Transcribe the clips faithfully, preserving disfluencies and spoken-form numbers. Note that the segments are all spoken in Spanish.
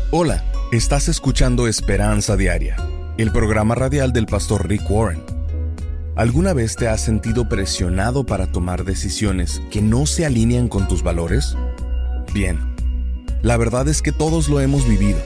Hola, estás escuchando Esperanza Diaria, el programa radial del pastor Rick Warren. ¿Alguna vez te has sentido presionado para tomar decisiones que no se alinean con tus valores? Bien, la verdad es que todos lo hemos vivido.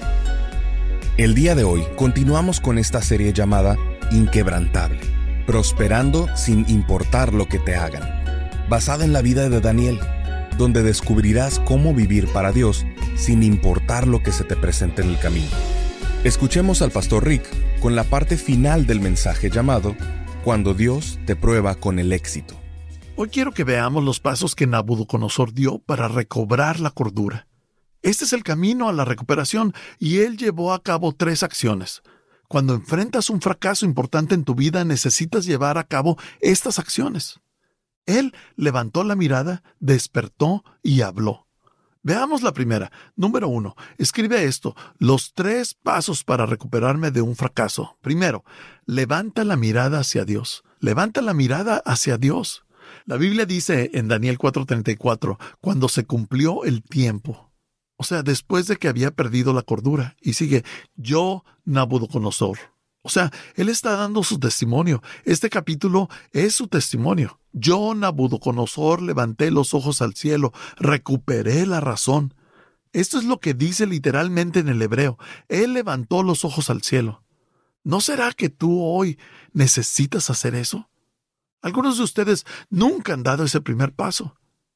El día de hoy continuamos con esta serie llamada Inquebrantable, prosperando sin importar lo que te hagan, basada en la vida de Daniel, donde descubrirás cómo vivir para Dios sin importar lo que se te presente en el camino. Escuchemos al pastor Rick con la parte final del mensaje llamado Cuando Dios te prueba con el éxito. Hoy quiero que veamos los pasos que Nabucodonosor dio para recobrar la cordura. Este es el camino a la recuperación y él llevó a cabo tres acciones. Cuando enfrentas un fracaso importante en tu vida, necesitas llevar a cabo estas acciones. Él levantó la mirada, despertó y habló. Veamos la primera. Número uno. Escribe esto. Los tres pasos para recuperarme de un fracaso. Primero, levanta la mirada hacia Dios. Levanta la mirada hacia Dios. La Biblia dice en Daniel cuatro treinta y cuatro, cuando se cumplió el tiempo. O sea, después de que había perdido la cordura. Y sigue, yo, Nabucodonosor. O sea, él está dando su testimonio. Este capítulo es su testimonio. Yo, Nabucodonosor, levanté los ojos al cielo, recuperé la razón. Esto es lo que dice literalmente en el hebreo. Él levantó los ojos al cielo. ¿No será que tú hoy necesitas hacer eso? Algunos de ustedes nunca han dado ese primer paso.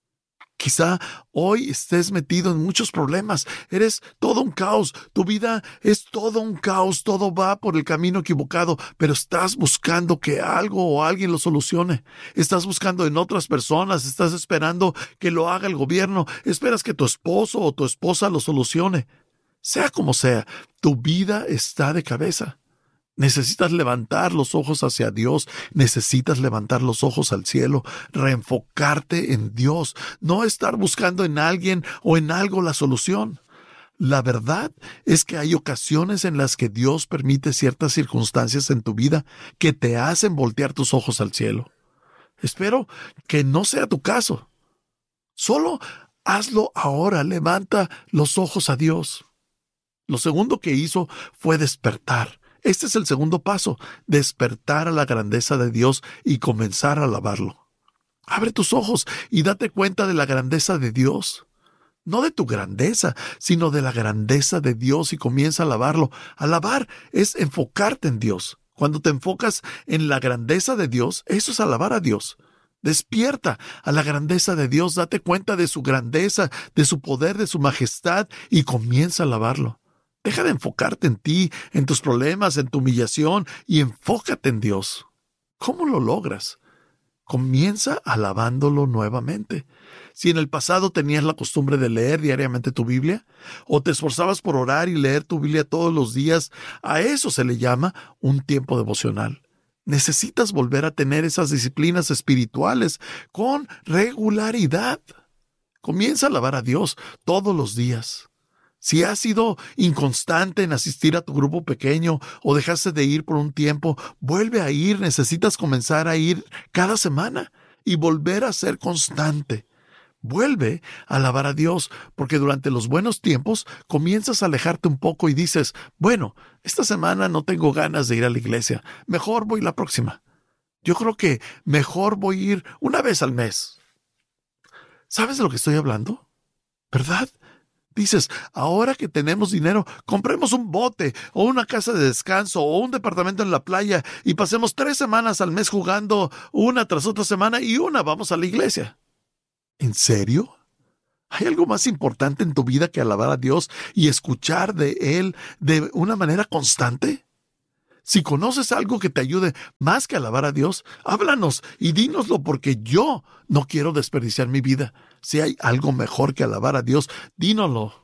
Quizá hoy estés metido en muchos problemas. Eres todo un caos. Tu vida es todo un caos. Todo va por el camino equivocado, pero estás buscando que algo o alguien lo solucione. Estás buscando en otras personas. Estás esperando que lo haga el gobierno. Esperas que tu esposo o tu esposa lo solucione. Sea como sea, tu vida está de cabeza. Necesitas levantar los ojos hacia Dios, necesitas levantar los ojos al cielo, reenfocarte en Dios, no estar buscando en alguien o en algo la solución. La verdad es que hay ocasiones en las que Dios permite ciertas circunstancias en tu vida que te hacen voltear tus ojos al cielo. Espero que no sea tu caso. Solo hazlo ahora, levanta los ojos a Dios. Lo segundo que hizo fue despertar. Este es el segundo paso, despertar a la grandeza de Dios y comenzar a alabarlo. Abre tus ojos y date cuenta de la grandeza de Dios. No de tu grandeza, sino de la grandeza de Dios y comienza a alabarlo. Alabar es enfocarte en Dios. Cuando te enfocas en la grandeza de Dios, eso es alabar a Dios. Despierta a la grandeza de Dios, date cuenta de su grandeza, de su poder, de su majestad y comienza a alabarlo. Deja de enfocarte en ti, en tus problemas, en tu humillación y enfócate en Dios. ¿Cómo lo logras? Comienza alabándolo nuevamente. Si en el pasado tenías la costumbre de leer diariamente tu Biblia, o te esforzabas por orar y leer tu Biblia todos los días, a eso se le llama un tiempo devocional. Necesitas volver a tener esas disciplinas espirituales con regularidad. Comienza a alabar a Dios todos los días. Si has sido inconstante en asistir a tu grupo pequeño o dejaste de ir por un tiempo, vuelve a ir. Necesitas comenzar a ir cada semana y volver a ser constante. Vuelve a alabar a Dios, porque durante los buenos tiempos comienzas a alejarte un poco y dices, bueno, esta semana no tengo ganas de ir a la iglesia, mejor voy la próxima. Yo creo que mejor voy a ir una vez al mes. ¿Sabes de lo que estoy hablando? ¿Verdad? Dices, ahora que tenemos dinero, compremos un bote o una casa de descanso o un departamento en la playa y pasemos tres semanas al mes jugando una tras otra semana y una vamos a la iglesia. ¿En serio? ¿Hay algo más importante en tu vida que alabar a Dios y escuchar de Él de una manera constante? Si conoces algo que te ayude más que alabar a Dios, háblanos y dínoslo, porque yo no quiero desperdiciar mi vida. Si hay algo mejor que alabar a Dios, dínoslo.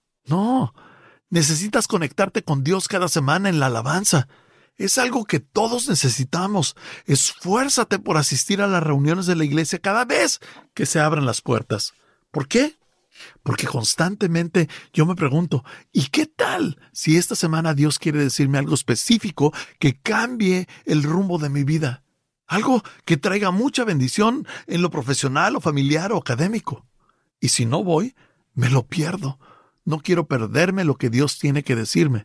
No, necesitas conectarte con Dios cada semana en la alabanza. Es algo que todos necesitamos. Esfuérzate por asistir a las reuniones de la iglesia cada vez que se abran las puertas. ¿Por qué? Porque constantemente yo me pregunto, ¿y qué tal si esta semana Dios quiere decirme algo específico que cambie el rumbo de mi vida? Algo que traiga mucha bendición en lo profesional o familiar o académico. Y si no voy, me lo pierdo. No quiero perderme lo que Dios tiene que decirme.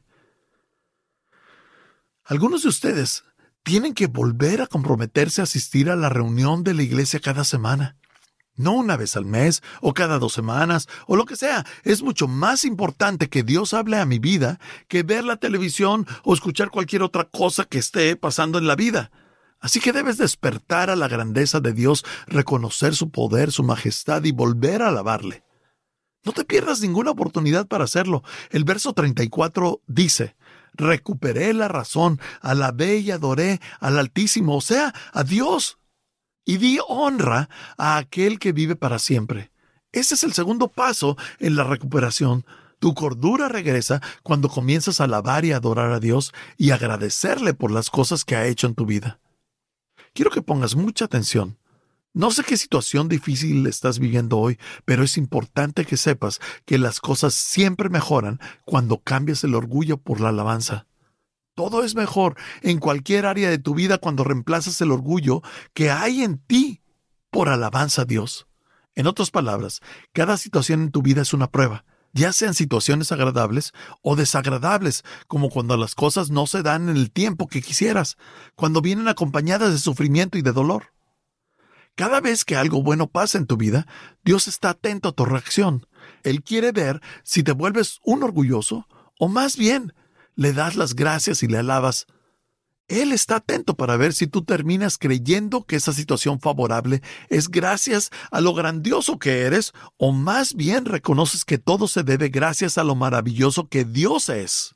Algunos de ustedes tienen que volver a comprometerse a asistir a la reunión de la iglesia cada semana. No una vez al mes, o cada dos semanas, o lo que sea. Es mucho más importante que Dios hable a mi vida que ver la televisión o escuchar cualquier otra cosa que esté pasando en la vida. Así que debes despertar a la grandeza de Dios, reconocer su poder, su majestad y volver a alabarle. No te pierdas ninguna oportunidad para hacerlo. El verso treinta y cuatro dice: recuperé la razón, alabé y adoré al Altísimo, o sea, a Dios. Y di honra a aquel que vive para siempre. Ese es el segundo paso en la recuperación. Tu cordura regresa cuando comienzas a alabar y adorar a Dios y agradecerle por las cosas que ha hecho en tu vida. Quiero que pongas mucha atención. No sé qué situación difícil estás viviendo hoy, pero es importante que sepas que las cosas siempre mejoran cuando cambias el orgullo por la alabanza. Todo es mejor en cualquier área de tu vida cuando reemplazas el orgullo que hay en ti por alabanza a Dios. En otras palabras, cada situación en tu vida es una prueba, ya sean situaciones agradables o desagradables, como cuando las cosas no se dan en el tiempo que quisieras, cuando vienen acompañadas de sufrimiento y de dolor. Cada vez que algo bueno pasa en tu vida, Dios está atento a tu reacción. Él quiere ver si te vuelves un orgulloso o más bien le das las gracias y le alabas. Él está atento para ver si tú terminas creyendo que esa situación favorable es gracias a lo grandioso que eres, o más bien reconoces que todo se debe gracias a lo maravilloso que Dios es.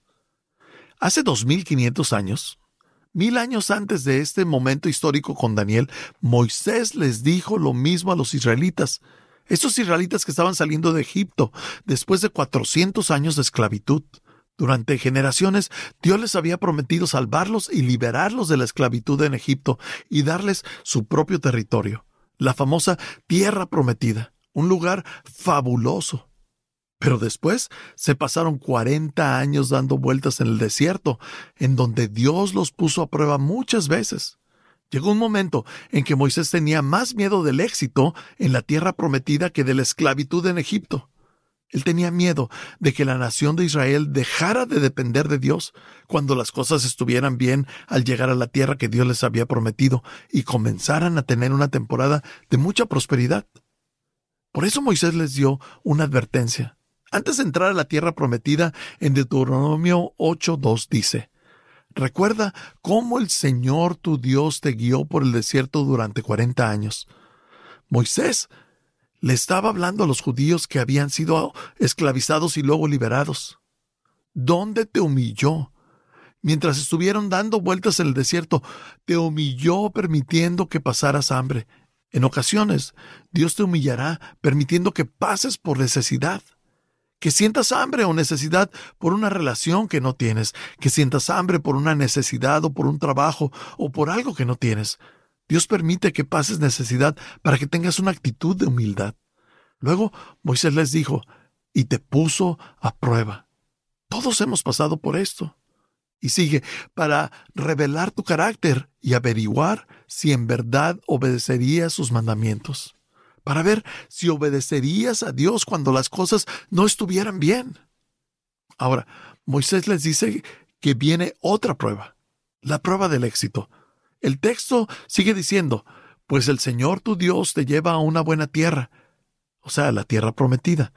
Hace dos mil quinientos años, mil años antes de este momento histórico con Daniel, Moisés les dijo lo mismo a los israelitas. Esos israelitas que estaban saliendo de Egipto después de cuatrocientos años de esclavitud. Durante generaciones, Dios les había prometido salvarlos y liberarlos de la esclavitud en Egipto y darles su propio territorio, la famosa Tierra Prometida, un lugar fabuloso. Pero después se pasaron cuarenta años dando vueltas en el desierto, en donde Dios los puso a prueba muchas veces. Llegó un momento en que Moisés tenía más miedo del éxito en la Tierra Prometida que de la esclavitud en Egipto. Él tenía miedo de que la nación de Israel dejara de depender de Dios cuando las cosas estuvieran bien al llegar a la tierra que Dios les había prometido y comenzaran a tener una temporada de mucha prosperidad. Por eso Moisés les dio una advertencia. Antes de entrar a la tierra prometida, en Deuteronomio ocho dos dice: recuerda cómo el Señor tu Dios te guió por el desierto durante cuarenta años. Moisés le estaba hablando a los judíos que habían sido esclavizados y luego liberados. ¿Dónde te humilló? Mientras estuvieron dando vueltas en el desierto, te humilló permitiendo que pasaras hambre. En ocasiones, Dios te humillará permitiendo que pases por necesidad. Que sientas hambre o necesidad por una relación que no tienes. Que sientas hambre por una necesidad o por un trabajo o por algo que no tienes. Dios permite que pases necesidad para que tengas una actitud de humildad. Luego Moisés les dijo, y te puso a prueba. Todos hemos pasado por esto. Y sigue, para revelar tu carácter y averiguar si en verdad obedecerías sus mandamientos. Para ver si obedecerías a Dios cuando las cosas no estuvieran bien. Ahora, Moisés les dice que viene otra prueba, la prueba del éxito. El texto sigue diciendo, pues el Señor tu Dios te lleva a una buena tierra, o sea, la tierra prometida.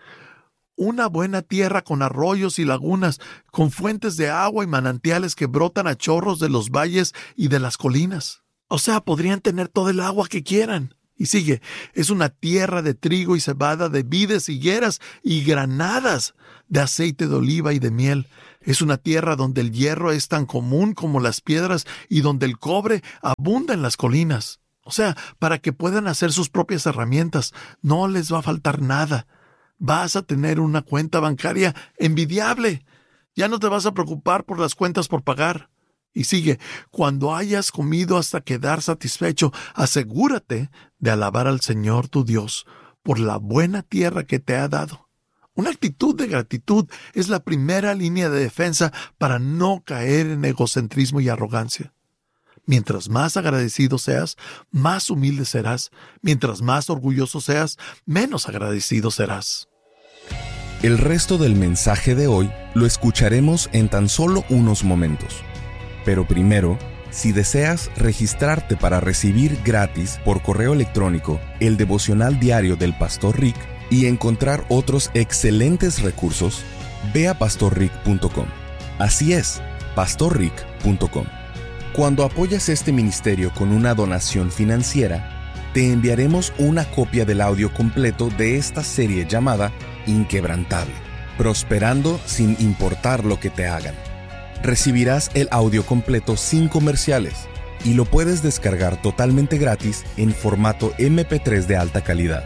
Una buena tierra con arroyos y lagunas, con fuentes de agua y manantiales que brotan a chorros de los valles y de las colinas. O sea, podrían tener todo el agua que quieran. Y sigue, es una tierra de trigo y cebada, de vides, higueras y granadas, de aceite de oliva y de miel. Es una tierra donde el hierro es tan común como las piedras y donde el cobre abunda en las colinas. O sea, para que puedan hacer sus propias herramientas, no les va a faltar nada. Vas a tener una cuenta bancaria envidiable. Ya no te vas a preocupar por las cuentas por pagar. Y sigue, cuando hayas comido hasta quedar satisfecho, asegúrate de alabar al Señor tu Dios por la buena tierra que te ha dado. Una actitud de gratitud es la primera línea de defensa para no caer en egocentrismo y arrogancia. Mientras más agradecido seas, más humilde serás. Mientras más orgulloso seas, menos agradecido serás. El resto del mensaje de hoy lo escucharemos en tan solo unos momentos. Pero primero, si deseas registrarte para recibir gratis por correo electrónico el devocional diario del Pastor Rick y encontrar otros excelentes recursos, ve a pastor rick punto com. Así es, pastor rick punto com. Cuando apoyas este ministerio con una donación financiera, te enviaremos una copia del audio completo de esta serie llamada Inquebrantable, prosperando sin importar lo que te hagan. Recibirás el audio completo sin comerciales y lo puedes descargar totalmente gratis en formato eme pe tres de alta calidad.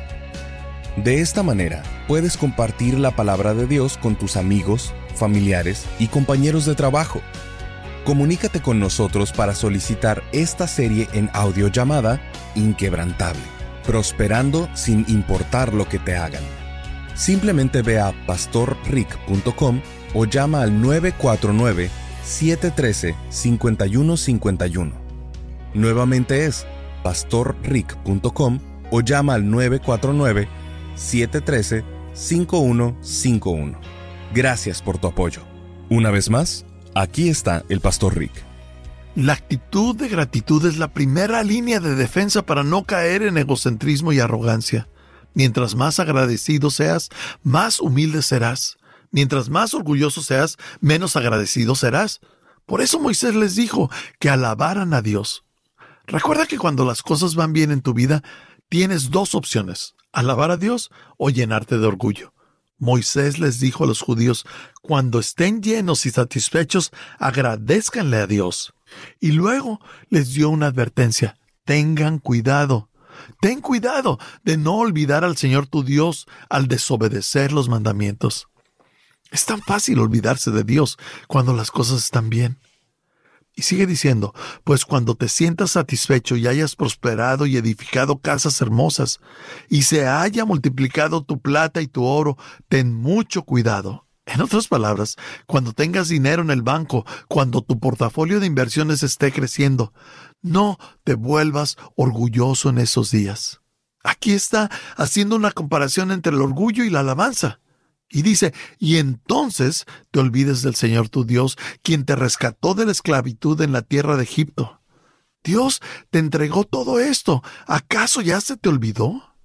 De esta manera, puedes compartir la palabra de Dios con tus amigos, familiares y compañeros de trabajo. Comunícate con nosotros para solicitar esta serie en audio llamada Inquebrantable, prosperando sin importar lo que te hagan. Simplemente ve a pastor rick punto com o llama al nueve cuatro nueve, siete uno tres, cinco uno cinco uno. Nuevamente es pastor rick punto com o llama al nueve cuatro nueve, siete uno tres, cinco uno cinco uno. Gracias por tu apoyo. Una vez más, aquí está el Pastor Rick. La actitud de gratitud es la primera línea de defensa para no caer en egocentrismo y arrogancia. Mientras más agradecido seas, más humilde serás. Mientras más orgulloso seas, menos agradecido serás. Por eso Moisés les dijo que alabaran a Dios. Recuerda que cuando las cosas van bien en tu vida, tienes dos opciones: alabar a Dios o llenarte de orgullo. Moisés les dijo a los judíos: cuando estén llenos y satisfechos, agradézcanle a Dios. Y luego les dio una advertencia: tengan cuidado. Ten cuidado de no olvidar al Señor tu Dios al desobedecer los mandamientos. Es tan fácil olvidarse de Dios cuando las cosas están bien. Y sigue diciendo: pues cuando te sientas satisfecho y hayas prosperado y edificado casas hermosas, y se haya multiplicado tu plata y tu oro, ten mucho cuidado. En otras palabras, cuando tengas dinero en el banco, cuando tu portafolio de inversiones esté creciendo, no te vuelvas orgulloso en esos días. Aquí está haciendo una comparación entre el orgullo y la alabanza. Y dice: y entonces te olvides del Señor tu Dios, quien te rescató de la esclavitud en la tierra de Egipto. Dios te entregó todo esto. ¿Acaso ya se te olvidó?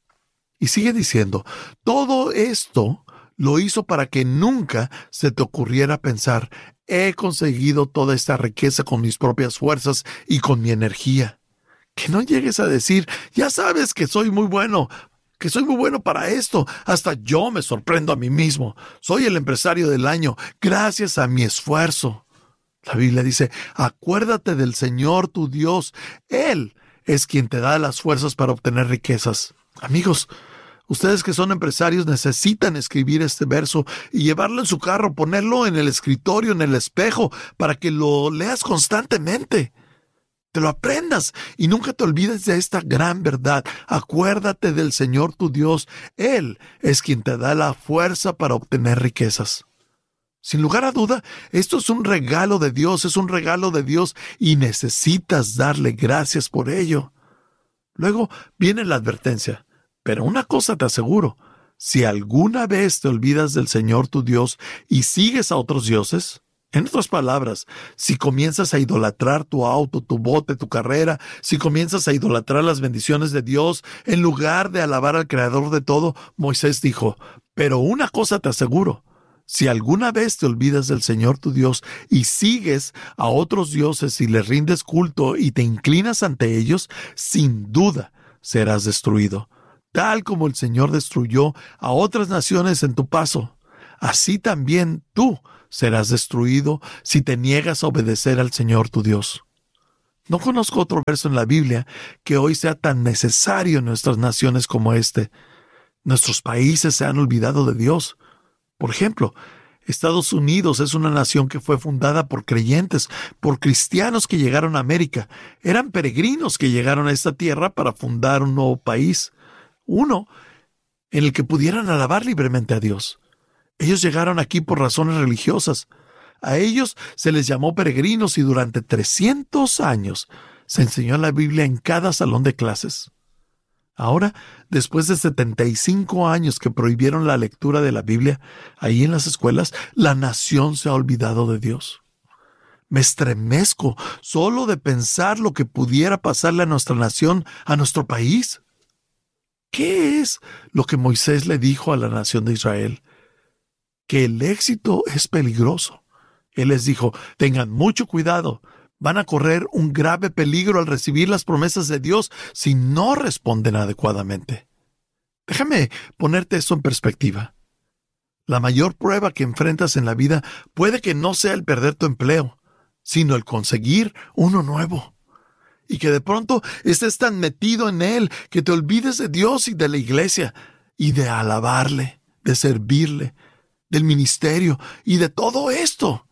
Y sigue diciendo: todo esto lo hizo para que nunca se te ocurriera pensar: he conseguido toda esta riqueza con mis propias fuerzas y con mi energía. Que no llegues a decir: ya sabes que soy muy bueno, que soy muy bueno para esto. Hasta yo me sorprendo a mí mismo. Soy el empresario del año gracias a mi esfuerzo. La Biblia dice: acuérdate del Señor tu Dios. Él es quien te da las fuerzas para obtener riquezas. Amigos, ustedes que son empresarios necesitan escribir este verso y llevarlo en su carro, ponerlo en el escritorio, en el espejo, para que lo leas constantemente. Te lo aprendas y nunca te olvides de esta gran verdad. Acuérdate del Señor tu Dios. Él es quien te da la fuerza para obtener riquezas. Sin lugar a duda, esto es un regalo de Dios, es un regalo de Dios y necesitas darle gracias por ello. Luego viene la advertencia. Pero una cosa te aseguro: si alguna vez te olvidas del Señor tu Dios y sigues a otros dioses, en otras palabras, si comienzas a idolatrar tu auto, tu bote, tu carrera, si comienzas a idolatrar las bendiciones de Dios, en lugar de alabar al Creador de todo, Moisés dijo: pero una cosa te aseguro, si alguna vez te olvidas del Señor tu Dios y sigues a otros dioses y les rindes culto y te inclinas ante ellos, sin duda serás destruido. Tal como el Señor destruyó a otras naciones en tu paso, así también tú serás destruido si te niegas a obedecer al Señor tu Dios. No conozco otro verso en la Biblia que hoy sea tan necesario en nuestras naciones como este. Nuestros países se han olvidado de Dios. Por ejemplo, Estados Unidos es una nación que fue fundada por creyentes, por cristianos que llegaron a América. Eran peregrinos que llegaron a esta tierra para fundar un nuevo país, uno en el que pudieran alabar libremente a Dios. Ellos llegaron aquí por razones religiosas. A ellos se les llamó peregrinos y durante trescientos años se enseñó la Biblia en cada salón de clases. Ahora, después de setenta y cinco años que prohibieron la lectura de la Biblia, ahí en las escuelas, la nación se ha olvidado de Dios. Me estremezco solo de pensar lo que pudiera pasarle a nuestra nación, a nuestro país. ¿Qué es lo que Moisés le dijo a la nación de Israel? Que el éxito es peligroso. Él les dijo, tengan mucho cuidado. Van a correr un grave peligro al recibir las promesas de Dios si no responden adecuadamente. Déjame ponerte esto en perspectiva. La mayor prueba que enfrentas en la vida puede que no sea el perder tu empleo, sino el conseguir uno nuevo. Y que de pronto estés tan metido en él que te olvides de Dios y de la iglesia, y de alabarle, de servirle, del ministerio y de todo esto.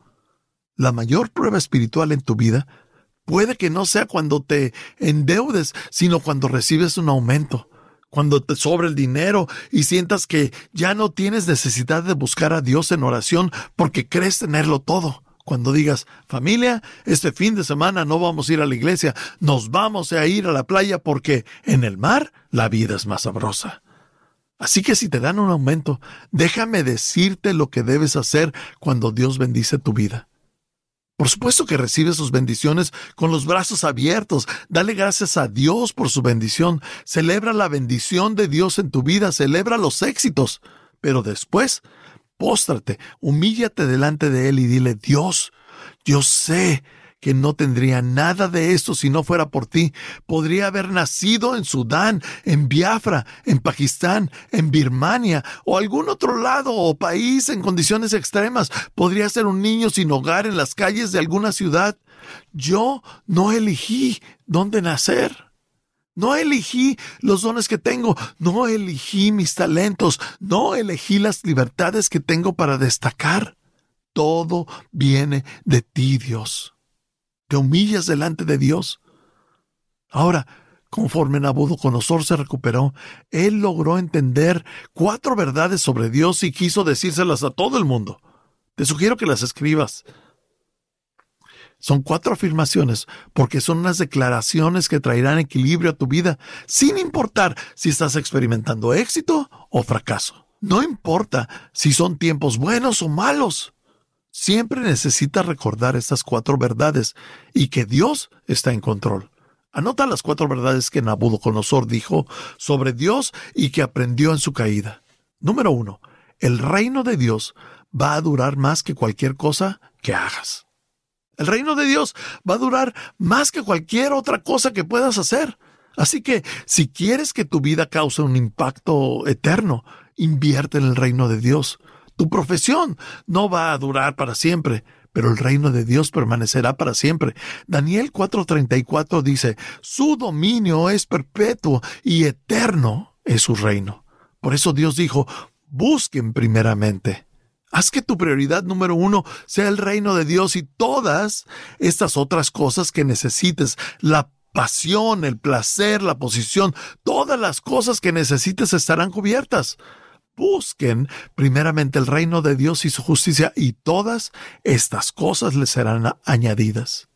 La mayor prueba espiritual en tu vida puede que no sea cuando te endeudes, sino cuando recibes un aumento, cuando te sobra el dinero y sientas que ya no tienes necesidad de buscar a Dios en oración porque crees tenerlo todo. Cuando digas, familia, este fin de semana no vamos a ir a la iglesia, nos vamos a ir a la playa porque en el mar la vida es más sabrosa. Así que si te dan un aumento, déjame decirte lo que debes hacer cuando Dios bendice tu vida. Por supuesto que recibes sus bendiciones con los brazos abiertos. Dale gracias a Dios por su bendición. Celebra la bendición de Dios en tu vida. Celebra los éxitos. Pero después, póstrate, humíllate delante de Él y dile, Dios, yo sé que no tendría nada de esto si no fuera por ti. Podría haber nacido en Sudán, en Biafra, en Pakistán, en Birmania o algún otro lado o país en condiciones extremas. Podría ser un niño sin hogar en las calles de alguna ciudad. Yo no elegí dónde nacer. No elegí los dones que tengo. No elegí mis talentos. No elegí las libertades que tengo para destacar. Todo viene de ti, Dios. Te humillas delante de Dios. Ahora, conforme Nabucodonosor se recuperó, él logró entender cuatro verdades sobre Dios y quiso decírselas a todo el mundo. Te sugiero que las escribas. Son cuatro afirmaciones, porque son unas declaraciones que traerán equilibrio a tu vida, sin importar si estás experimentando éxito o fracaso. No importa si son tiempos buenos o malos. Siempre necesitas recordar estas cuatro verdades y que Dios está en control. Anota las cuatro verdades que Nabucodonosor dijo sobre Dios y que aprendió en su caída. Número uno, el reino de Dios va a durar más que cualquier cosa que hagas. El reino de Dios va a durar más que cualquier otra cosa que puedas hacer. Así que, si quieres que tu vida cause un impacto eterno, invierte en el reino de Dios. Tu profesión no va a durar para siempre, pero el reino de Dios permanecerá para siempre. Daniel cuatro treinta y cuatro dice, su dominio es perpetuo y eterno es su reino. Por eso Dios dijo, busquen primeramente. Haz que tu prioridad número uno sea el reino de Dios y todas estas otras cosas que necesites, la pasión, el placer, la posición, todas las cosas que necesites estarán cubiertas. Busquen primeramente el reino de Dios y su justicia, y todas estas cosas les serán añadidas.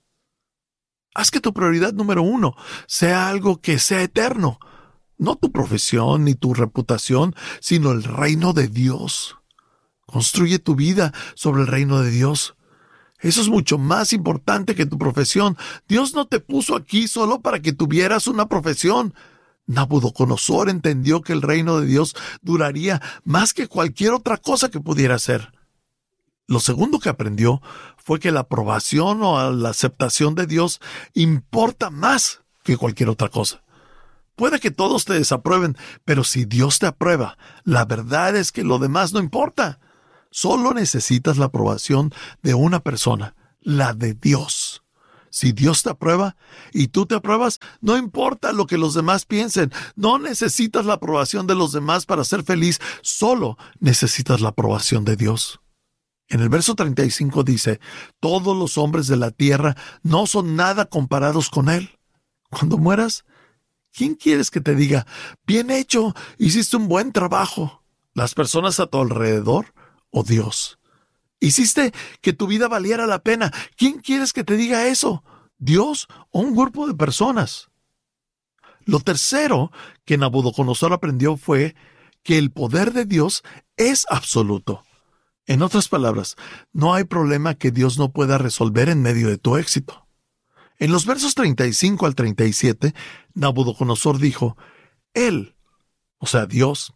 Haz que tu prioridad número uno sea algo que sea eterno. No tu profesión ni tu reputación, sino el reino de Dios. Construye tu vida sobre el reino de Dios. Eso es mucho más importante que tu profesión. Dios no te puso aquí solo para que tuvieras una profesión. Nabucodonosor entendió que el reino de Dios duraría más que cualquier otra cosa que pudiera hacer. Lo segundo que aprendió fue que la aprobación o la aceptación de Dios importa más que cualquier otra cosa. Puede que todos te desaprueben, pero si Dios te aprueba, la verdad es que lo demás no importa. Solo necesitas la aprobación de una persona, la de Dios. Si Dios te aprueba y tú te apruebas, no importa lo que los demás piensen. No necesitas la aprobación de los demás para ser feliz. Solo necesitas la aprobación de Dios. En el verso treinta y cinco dice, todos los hombres de la tierra no son nada comparados con Él. Cuando mueras, ¿quién quieres que te diga, bien hecho, hiciste un buen trabajo? ¿Las personas a tu alrededor o Dios? ¿Hiciste que tu vida valiera la pena? ¿Quién quieres que te diga eso? ¿Dios o un grupo de personas? Lo tercero que Nabucodonosor aprendió fue que el poder de Dios es absoluto. En otras palabras, no hay problema que Dios no pueda resolver en medio de tu éxito. En los versos treinta y cinco al treinta y siete, Nabucodonosor dijo, Él, o sea, Dios,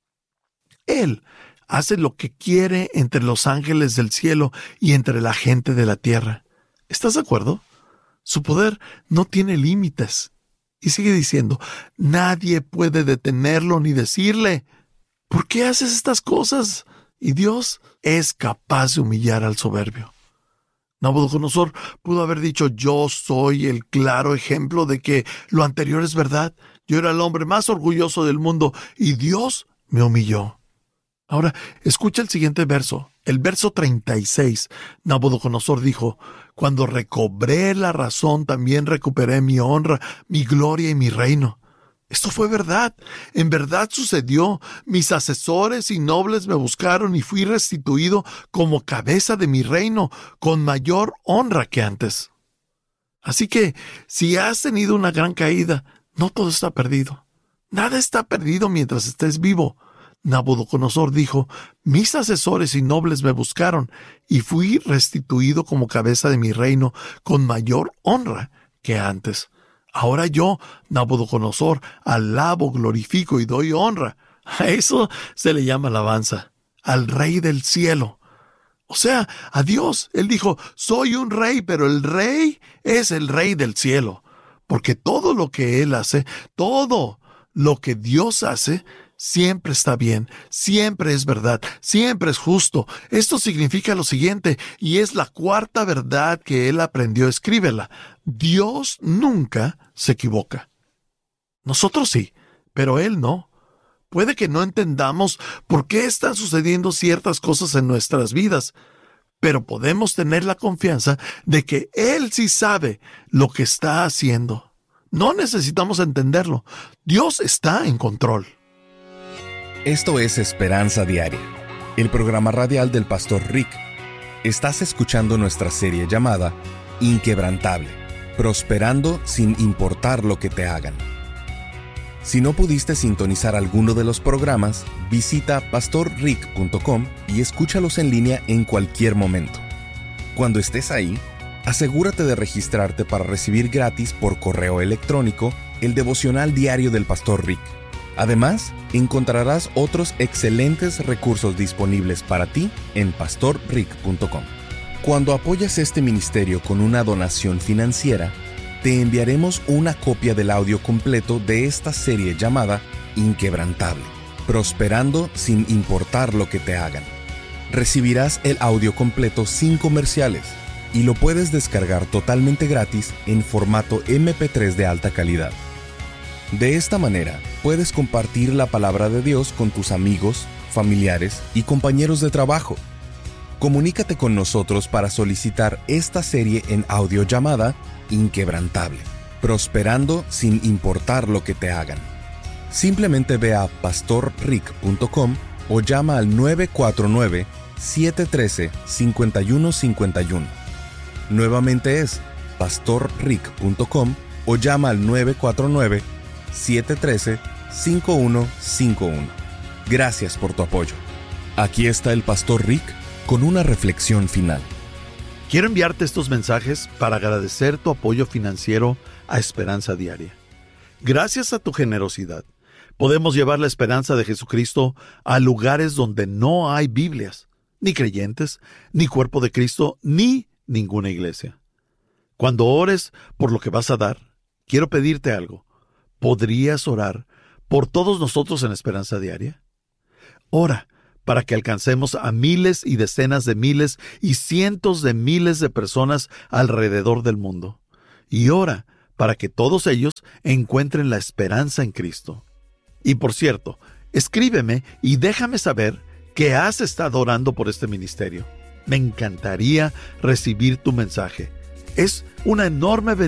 Él hace lo que quiere entre los ángeles del cielo y entre la gente de la tierra. ¿Estás de acuerdo? Su poder no tiene límites. Y sigue diciendo, nadie puede detenerlo ni decirle, ¿por qué haces estas cosas? Y Dios es capaz de humillar al soberbio. Nabucodonosor pudo haber dicho, yo soy el claro ejemplo de que lo anterior es verdad. Yo era el hombre más orgulloso del mundo y Dios me humilló. Ahora, escucha el siguiente verso. El verso treinta y seis. Nabucodonosor dijo, cuando recobré la razón, también recuperé mi honra, mi gloria y mi reino. Esto fue verdad. En verdad sucedió. Mis asesores y nobles me buscaron y fui restituido como cabeza de mi reino, con mayor honra que antes. Así que, si has tenido una gran caída, no todo está perdido. Nada está perdido mientras estés vivo. Nabucodonosor dijo, mis asesores y nobles me buscaron y fui restituido como cabeza de mi reino con mayor honra que antes. Ahora yo, Nabucodonosor, alabo, glorifico y doy honra. A eso se le llama alabanza, al Rey del cielo. O sea, a Dios. Él dijo, soy un rey, pero el rey es el Rey del cielo. Porque todo lo que Él hace, todo lo que Dios hace, siempre está bien, siempre es verdad, siempre es justo. Esto significa lo siguiente, y es la cuarta verdad que él aprendió. Escríbela. Dios nunca se equivoca. Nosotros sí, pero Él no. Puede que no entendamos por qué están sucediendo ciertas cosas en nuestras vidas, pero podemos tener la confianza de que Él sí sabe lo que está haciendo. No necesitamos entenderlo. Dios está en control. Esto es Esperanza Diaria, el programa radial del pastor Rick. Estás escuchando nuestra serie llamada Inquebrantable, prosperando sin importar lo que te hagan. Si no pudiste sintonizar alguno de los programas, visita pastor rick punto com y escúchalos en línea en cualquier momento. Cuando estés ahí, asegúrate de registrarte para recibir gratis por correo electrónico el devocional diario del pastor Rick. Además, encontrarás otros excelentes recursos disponibles para ti en pastor rick punto com. Cuando apoyas este ministerio con una donación financiera, te enviaremos una copia del audio completo de esta serie llamada Inquebrantable, prosperando sin importar lo que te hagan. Recibirás el audio completo sin comerciales y lo puedes descargar totalmente gratis en formato eme pe tres de alta calidad. De esta manera, puedes compartir la palabra de Dios con tus amigos, familiares y compañeros de trabajo. Comunícate con nosotros para solicitar esta serie en audio llamada Inquebrantable, prosperando sin importar lo que te hagan. Simplemente ve a pastor rick punto com o llama al nueve cuatro nueve, siete uno tres, cinco uno cinco uno. Nuevamente es pastor rick punto com o llama al nueve cuatro nueve, siete uno tres, cinco uno cinco uno. Gracias por tu apoyo. Aquí está el pastor Rick con una reflexión final. Quiero enviarte estos mensajes para agradecer tu apoyo financiero a Esperanza Diaria. Gracias a tu generosidad, podemos llevar la esperanza de Jesucristo a lugares donde no hay Biblias, ni creyentes, ni cuerpo de Cristo, ni ninguna iglesia. Cuando ores por lo que vas a dar, quiero pedirte algo. ¿Podrías orar por todos nosotros en Esperanza Diaria? Ora para que alcancemos a miles y decenas de miles y cientos de miles de personas alrededor del mundo. Y ora para que todos ellos encuentren la esperanza en Cristo. Y por cierto, escríbeme y déjame saber que has estado orando por este ministerio. Me encantaría recibir tu mensaje. Es una enorme bendición